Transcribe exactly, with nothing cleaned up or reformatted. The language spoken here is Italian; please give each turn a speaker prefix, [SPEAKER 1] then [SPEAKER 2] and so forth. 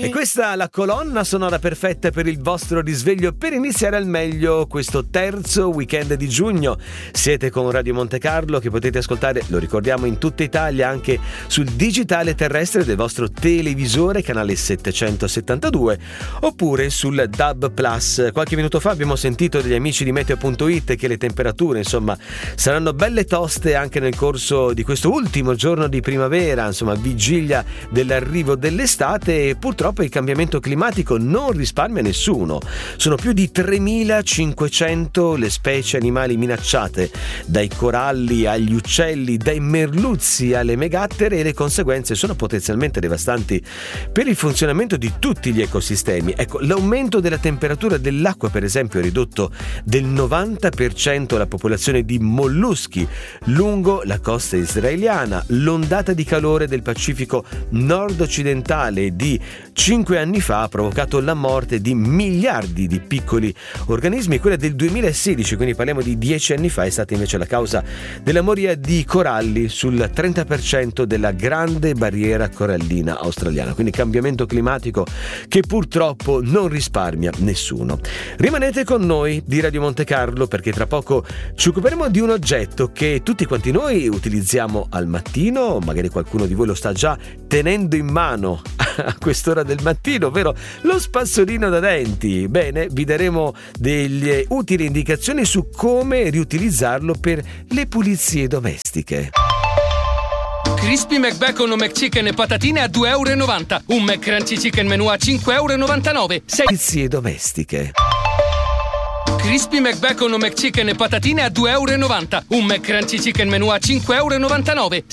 [SPEAKER 1] questa è la colonna sonora perfetta per il vostro risveglio per iniziare al meglio questo terzo weekend di giugno. Siete con Radio Monte Carlo, che potete ascoltare, lo ricordiamo, in tutta Italia anche sul digitale terrestre del vostro televisore, canale settecentosettantadue, oppure sul D A B Plus. Qualche minuto fa abbiamo sentito dagli amici di Meteo punto it che le temperature, insomma, saranno belle toste anche nel corso di questo ultimo giorno di primavera, insomma, vigilia dell'arrivo dell'estate, e purtroppo il cambiamento climatico non risparmia nessuno. Sono più di tremilacinquecento le specie animali minacciate, dai coralli agli uccelli, dai merluzzi alle megattere, e le conseguenze sono potenzialmente devastanti per il funzionamento di tutti gli ecosistemi. Ecco, l'aumento della temperatura dell'acqua, per esempio, ha ridotto del novanta per cento la popolazione di molluschi lungo la costa israeliana. L'ondata di calore del Pacifico nord-occidentale di cinque anni fa ha provocato la morte di miliardi di piccoli organismi. Quella del duemilasedici, quindi parliamo di dieci anni fa, è stata invece la causa della moria di coralli sul trenta per cento della grande barriera corallina australiana. Quindi cambiamento climatico che purtroppo non risparmia nessuno. Rimanete con noi di Radio Monte Carlo, perché tra poco ci occuperemo di un oggetto che tutti quanti noi utilizziamo al mattino. Magari qualcuno di voi lo sta già tenendo in mano a quest'ora del mattino, ovvero lo spazzolino da denti. Bene, vi daremo delle utili indicazioni su come riutilizzarlo per le pulizie domestiche.
[SPEAKER 2] Crispy McBacon o McChicken e patatine a due e novanta euro. Un McCrunchy Chicken menù a cinque e novantanove euro.
[SPEAKER 1] Pulizie domestiche.
[SPEAKER 2] Crispy McBacon o McChicken e patatine a due e novanta euro. Un McCrunchy Chicken menù a cinque e novantanove euro.